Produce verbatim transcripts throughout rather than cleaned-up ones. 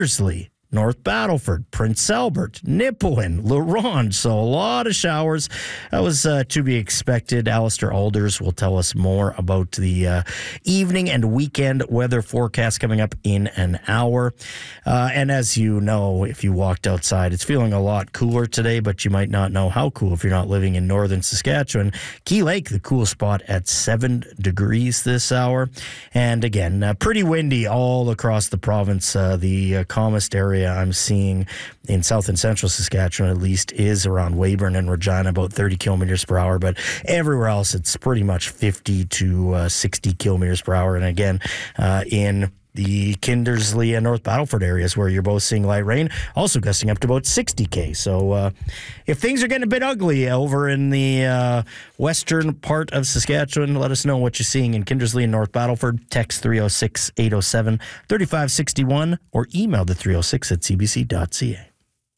Kindersley, North Battleford, Prince Albert, Nipawin, La Ronge. So a lot of showers. That was uh, to be expected. Alistair Alders will tell us more about the uh, evening and weekend weather forecast coming up in an hour. Uh, and as you know, if you walked outside, it's feeling a lot cooler today, but you might not know how cool if you're not living in northern Saskatchewan. Key Lake, the cool spot at seven degrees this hour. And again, uh, pretty windy all across the province. Uh, the uh, calmest area I'm seeing in south and central Saskatchewan, at least, is around Weyburn and Regina, about thirty kilometers per hour. But everywhere else, it's pretty much fifty to sixty kilometers per hour. And again, uh, in the Kindersley and North Battleford areas where you're both seeing light rain, also gusting up to about sixty K. So uh, if things are getting a bit ugly over in the uh, western part of Saskatchewan, let us know what you're seeing in Kindersley and North Battleford. Text three oh six, eight oh seven, three five six one or email the three oh six at c b c dot c a.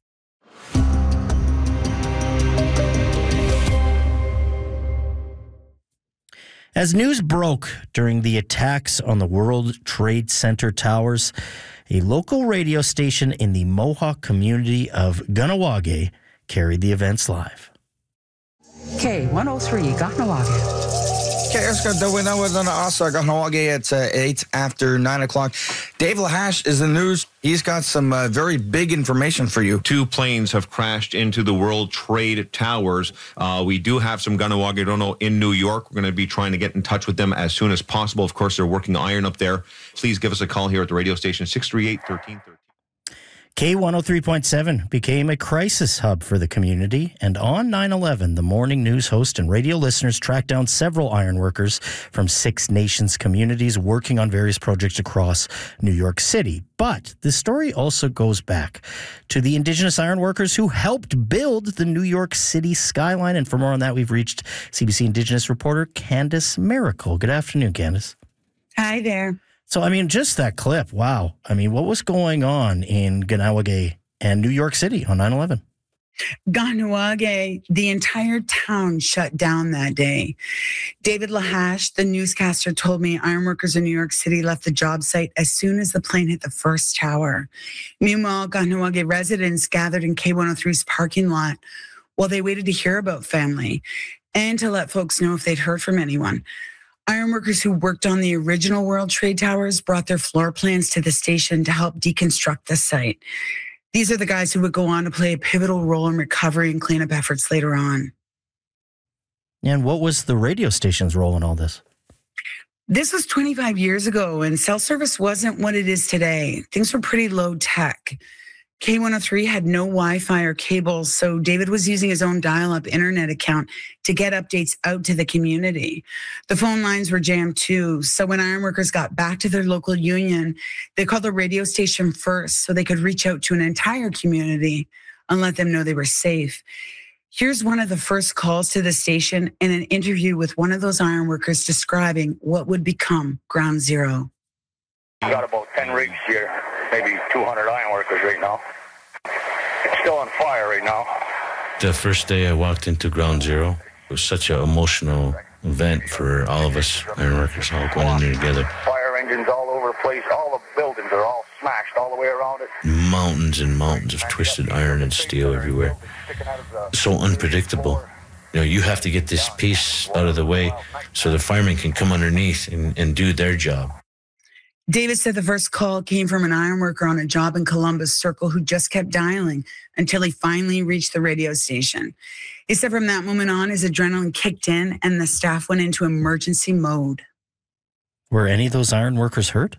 As news broke during the attacks on the World Trade Center towers, a local radio station in the Mohawk community of Kahnawake carried the events live. K one oh three, Kahnawake. It's uh, eight after nine o'clock. Dave Lahash is the news. He's got some uh, very big information for you. Two planes have crashed into the World Trade Towers. Uh, we do have some Kahnawake, I don't know, in New York. We're going to be trying to get in touch with them as soon as possible. Of course, they're working iron up there. Please give us a call here at the radio station, six three eight, one three one three. K one oh three point seven became a crisis hub for the community, and on nine eleven, the morning news host and radio listeners tracked down several ironworkers from Six Nations communities working on various projects across New York City. But the story also goes back to the Indigenous ironworkers who helped build the New York City skyline. And for more on that, we've reached C B C Indigenous reporter Candice Miracle. Good afternoon, Candice. Hi there. So, I mean, just that clip, wow. I mean, what was going on in Kahnawake and New York City on nine eleven? Kahnawake, the entire town shut down that day. David Lahash, the newscaster, told me ironworkers in New York City left the job site as soon as the plane hit the first tower. Meanwhile, Kahnawake residents gathered in K one oh three's parking lot while they waited to hear about family and to let folks know if they'd heard from anyone. Ironworkers who worked on the original World Trade Towers brought their floor plans to the station to help deconstruct the site. These are the guys who would go on to play a pivotal role in recovery and cleanup efforts later on. And what was the radio station's role in all this? This was twenty-five years ago, and cell service wasn't what it is today. Things were pretty low tech. K one oh three had no Wi-Fi or cables, so David was using his own dial-up internet account to get updates out to the community. The phone lines were jammed too, so when ironworkers got back to their local union, they called the radio station first so they could reach out to an entire community and let them know they were safe. Here's one of the first calls to the station and an interview with one of those ironworkers describing what would become Ground Zero. We got about ten rigs here, maybe two hundred ironworkers right now. It's still on fire right now. The first day I walked into Ground Zero, it was such an emotional event for all of us ironworkers all going in there together. Fire engines all over the place. All the buildings are all smashed all the way around it. Mountains and mountains of twisted iron and steel everywhere. So unpredictable. You know, you have to get this piece out of the way so the firemen can come underneath and, and do their job. David said the first call came from an ironworker on a job in Columbus Circle who just kept dialing until he finally reached the radio station. He said from that moment on, his adrenaline kicked in and the staff went into emergency mode. Were any of those ironworkers hurt?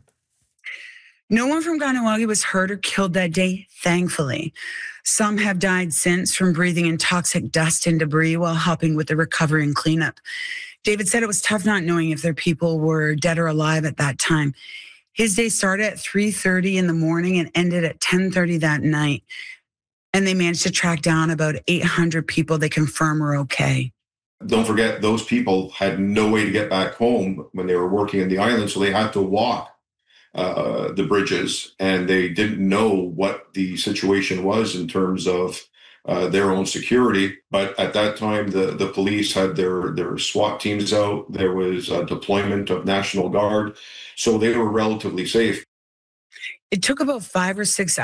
No one from Kahnawake was hurt or killed that day, thankfully. Some have died since from breathing in toxic dust and debris while helping with the recovery and cleanup. David said it was tough not knowing if their people were dead or alive at that time. His day started at three thirty in the morning and ended at ten thirty that night. And they managed to track down about eight hundred people they confirm were okay. Don't forget, those people had no way to get back home when they were working in the island, so they had to walk uh, the bridges, and they didn't know what the situation was in terms of uh, their own security. But at that time, the, the police had their, their SWAT teams out. There was a deployment of National Guard. So they were relatively safe. It took about five or six